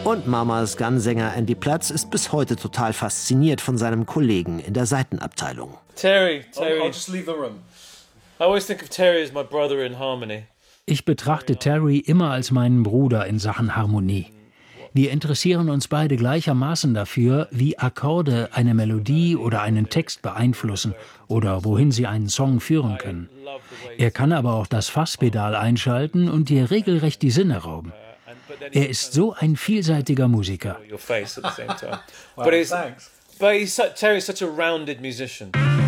Und Mamas Gun-Sänger Andy Platz ist bis heute total fasziniert von seinem Kollegen in der Seitenabteilung. Terry. I'll just leave the room. I always think of Terry as my brother in harmony. Ich betrachte Terry immer als meinen Bruder in Sachen Harmonie. Wir interessieren uns beide gleichermaßen dafür, wie Akkorde eine Melodie oder einen Text beeinflussen oder wohin sie einen Song führen können. Er kann aber auch das Fasspedal einschalten und dir regelrecht die Sinne rauben. Er ist so ein vielseitiger Musiker. Terry's such a rounded musician.